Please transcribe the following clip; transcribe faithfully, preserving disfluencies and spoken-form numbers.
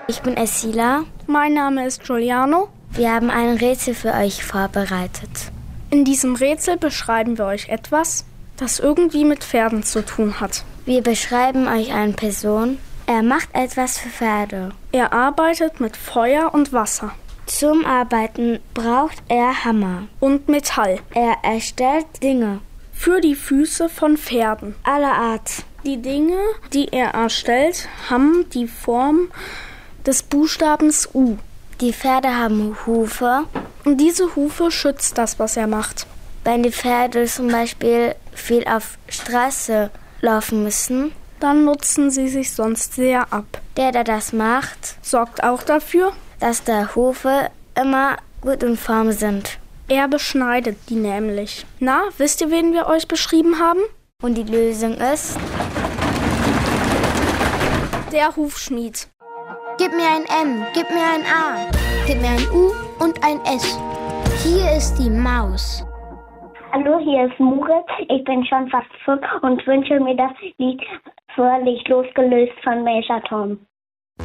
Ich bin Esila. Mein Name ist Giuliano. Wir haben ein Rätsel für euch vorbereitet. In diesem Rätsel beschreiben wir euch etwas, das irgendwie mit Pferden zu tun hat. Wir beschreiben euch eine Person. Er macht etwas für Pferde. Er arbeitet mit Feuer und Wasser. Zum Arbeiten braucht er Hammer und Metall. Er erstellt Dinge für die Füße von Pferden aller Art. Die Dinge, die er erstellt, haben die Form des Buchstabens U. Die Pferde haben Hufe und diese Hufe schützt das, was er macht. Wenn die Pferde zum Beispiel viel auf Straße laufen müssen, dann nutzen sie sich sonst sehr ab. Der, der das macht, sorgt auch dafür, dass die Hufe immer gut in Form sind. Er beschneidet die nämlich. Na, wisst ihr, wen wir euch beschrieben haben? Und die Lösung ist der Hufschmied. Gib mir ein M, gib mir ein A, gib mir ein U und ein S. Hier ist die Maus. Hallo, hier ist Murat. Ich bin schon fast fünf und wünsche mir das Lied Fröhlich losgelöst von Major Tom.